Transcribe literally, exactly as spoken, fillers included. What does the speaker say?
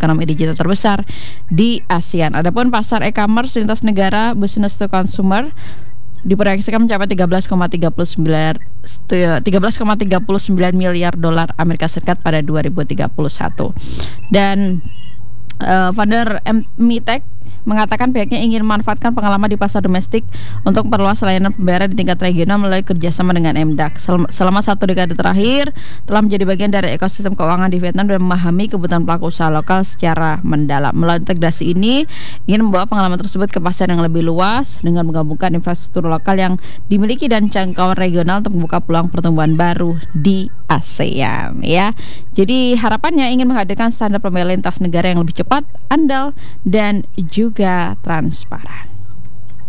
ekonomi digital terbesar di ASEAN. Adapun pasar e-commerce lintas negara business to consumer diproyeksikan mencapai tiga belas koma tiga sembilan miliar dolar Amerika Serikat pada dua ribu tiga puluh satu. Dan uh, founder MITech mengatakan pihaknya ingin memanfaatkan pengalaman di pasar domestik untuk memperluas layanan pembayaran di tingkat regional melalui kerjasama dengan M D A X. Selama satu dekade terakhir telah menjadi bagian dari ekosistem keuangan di Vietnam dan memahami kebutuhan pelaku usaha lokal secara mendalam. Melalui integrasi ini ingin membawa pengalaman tersebut ke pasar yang lebih luas dengan menggabungkan infrastruktur lokal yang dimiliki dan jangkauan regional untuk membuka peluang pertumbuhan baru di ASEAN. Ya, jadi harapannya ingin menghadirkan standar pembayaran lintas negara yang lebih cepat, andal, dan juga transparan.